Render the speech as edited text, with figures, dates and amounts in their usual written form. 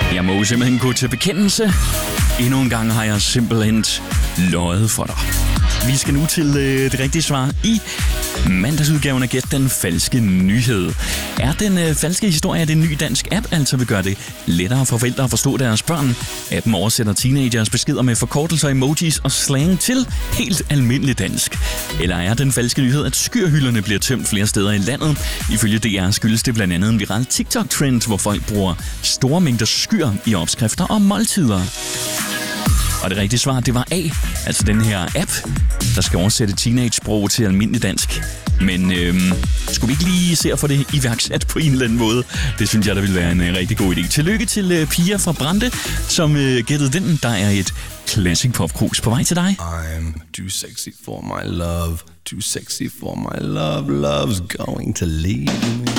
Jeg må simpelthen gå til bekendelse. Endnu en gang har jeg simpelthen løjet for dig. Vi skal nu til det rigtige svar i mandagsudgaven af Gæt den falske nyhed. Er den falske historie, det en ny dansk app, altså vil gøre det lettere for forældre at forstå deres børn? Appen oversætter teenagers beskeder med forkortelser, emojis og slang til helt almindelig dansk. Eller er den falske nyhed, at skyrhylderne bliver tømt flere steder i landet? Ifølge DR skyldes det blandt andet en viral TikTok-trend, hvor folk bruger store mængder skyr i opskrifter og måltider. Og det rigtige svar, det var A, altså den her app, der skal oversætte teenage-sprog til almindelig dansk. Men skulle vi ikke lige se at få det iværksat på en eller anden måde? Det synes jeg, der ville være en rigtig god idé. Tillykke til Pia fra Brande, som gættede den. Der er et classic popkrus på vej til dig. I'm too sexy for my love, too sexy for my love, love's going to leave me.